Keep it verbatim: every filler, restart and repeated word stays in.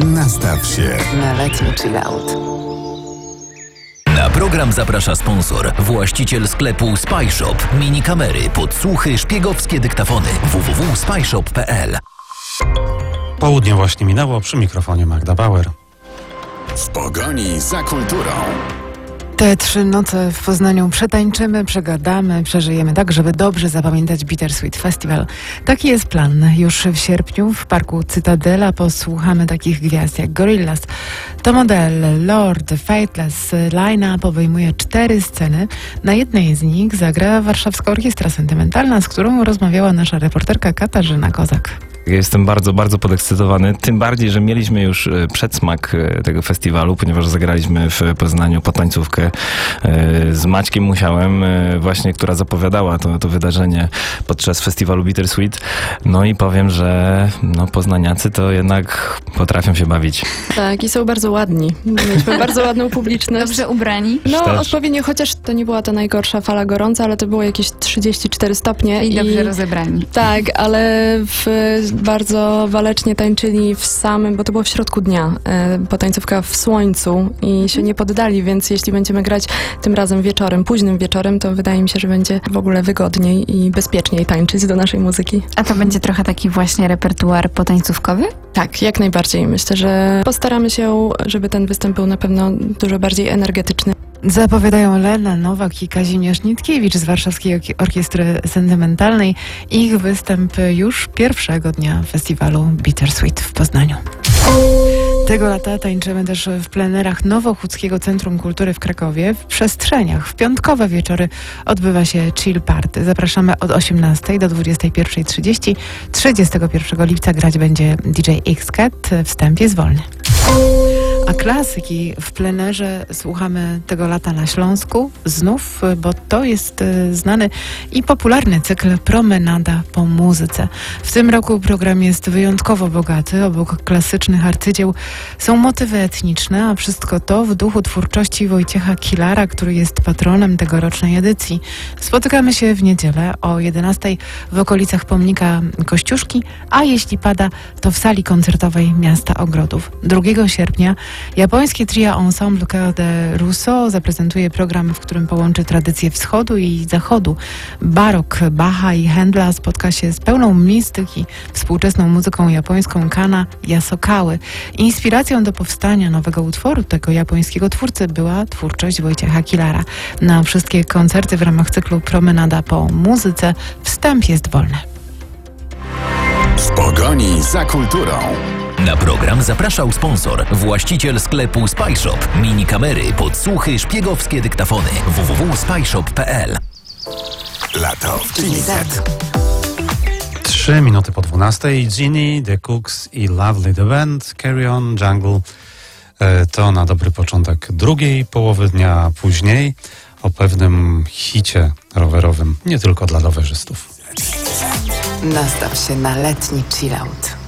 Nastaw się na letni chillout. Na program zaprasza sponsor, właściciel sklepu Spyshop. Mini kamery, podsłuchy, szpiegowskie dyktafony. w w w kropka spyshop kropka p l. Południe właśnie minęło, przy mikrofonie Magda Bauer. w pogoni za kulturą. Te trzy noce w Poznaniu przetańczymy, przegadamy, przeżyjemy tak, żeby dobrze zapamiętać Bittersweet Festival. Taki jest plan. Już w sierpniu w parku Cytadela posłuchamy takich gwiazd jak Gorillaz, Tom Odell, Lord, Faithless. Line-up obejmuje cztery sceny. Na jednej z nich zagra Warszawska Orkiestra Sentymentalna, z którą rozmawiała nasza reporterka Katarzyna Kozak. Jestem bardzo, bardzo podekscytowany, tym bardziej, że mieliśmy już przedsmak tego festiwalu, ponieważ zagraliśmy w Poznaniu potańcówkę z Maćkiem Musiałem, właśnie, która zapowiadała to, to wydarzenie podczas festiwalu Bittersweet. No i powiem, że no, poznaniacy to jednak potrafią się bawić. Tak, i są bardzo ładni. Mieliśmy bardzo ładną publiczność. Dobrze ubrani. No, Też. odpowiednio, chociaż to nie była ta najgorsza fala gorąca, ale to było jakieś trzydzieści cztery stopnie. I dobrze rozebrani. Tak, ale w, bardzo walecznie tańczyli w samym, bo to było w środku dnia, e, potańcówka w słońcu i się nie poddali, więc jeśli będziemy grać tym razem wieczorem, późnym wieczorem, to wydaje mi się, że będzie w ogóle wygodniej i bezpieczniej tańczyć do naszej muzyki. A to będzie trochę taki właśnie repertuar potańcówkowy? Tak, jak najbardziej. Myślę, że postaramy się, żeby ten występ był na pewno dużo bardziej energetyczny. Zapowiadają Lena Nowak i Kazimierz Nitkiewicz z Warszawskiej Orkiestry Sentymentalnej. Ich występ już pierwszego dnia festiwalu Bittersweet w Poznaniu. Tego lata tańczymy też w plenerach Nowochódzkiego Centrum Kultury w Krakowie. W przestrzeniach w piątkowe wieczory odbywa się chill party. Zapraszamy od osiemnastej do dwudziestej pierwszej trzydzieści. trzydziestego pierwszego lipca grać będzie D J X-Cat. Wstęp jest wolny. A klasyki w plenerze słuchamy tego lata na Śląsku znów, bo to jest znany i popularny cykl Promenada po muzyce. W tym roku program jest wyjątkowo bogaty. Obok klasycznych arcydzieł są motywy etniczne, a wszystko to w duchu twórczości Wojciecha Kilara, który jest patronem tegorocznej edycji. Spotykamy się w niedzielę o jedenastej w okolicach pomnika Kościuszki, a jeśli pada, to w sali koncertowej Miasta Ogrodów. drugiego sierpnia japońskie trio Ensemble Cœur de Rousseau zaprezentuje program, w którym połączy tradycje wschodu i zachodu. Barok Bacha i Händla spotka się z pełną mistyki współczesną muzyką japońską Kana Yasokały. Inspiracją do powstania nowego utworu tego japońskiego twórcy była twórczość Wojciecha Kilara. Na wszystkie koncerty w ramach cyklu Promenada po muzyce wstęp jest wolny. W pogoni za kulturą. Na program zapraszał sponsor, właściciel sklepu Spyshop. Mini kamery, podsłuchy, szpiegowskie dyktafony. w w w kropka spyshop kropka p l. Lato w G Z. Trzy minuty po dwunastej. Ginny, The Cooks i Lovely The Band, Carry On, Jungle. E, to na dobry początek drugiej połowy dnia. Później o pewnym hicie rowerowym, nie tylko dla rowerzystów. Nastaw się na letni chillout.